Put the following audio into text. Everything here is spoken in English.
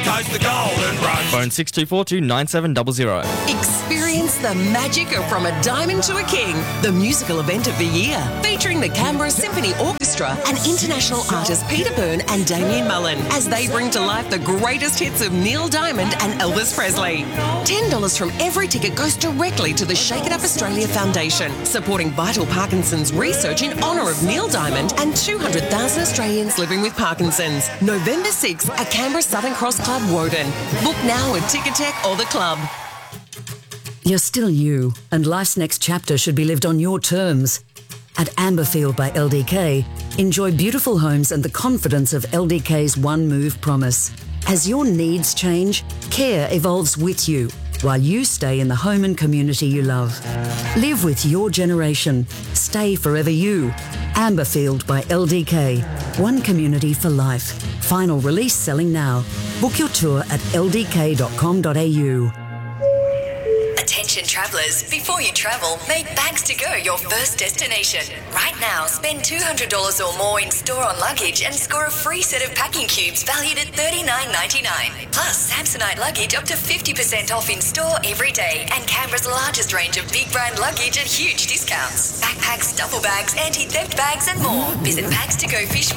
coast, the Golden Rush. Phone 6242 9700. Experience the magic of From a Diamond to a King, the musical event of the year, featuring the Canberra Symphony Orchestra and international artists Peter Byrne and Damien Mullen as they bring to life the greatest hits of Neil Diamond and Elvis Presley. $10 from every ticket goes directly to the Shake It Up Australia Foundation, supporting vital Parkinson's research in honour of Neil Diamond and 200,000 Australians living with Parkinson's. November 6th at Canberra Southern Cross Club, Woden. Book now at Ticketek or the club. You're still you, and life's next chapter should be lived on your terms. At Amberfield by LDK, enjoy beautiful homes and the confidence of LDK's One Move promise. As your needs change, care evolves with you, while you stay in the home and community you love. Live with your generation. Stay forever you. Amberfield by LDK. One community for life. Final release selling now. Book your tour at ldk.com.au. Attention travellers, before you travel, make Bags to Go your first destination. Right now, spend $200 or more in store on luggage and score a free set of packing cubes valued at $39.99. Plus, Samsonite luggage up to 50% off in store every day, and Canberra's largest range of big brand luggage at huge discounts. Backpacks, duffel bags, anti-theft bags and more. Visit Bags to Go Fish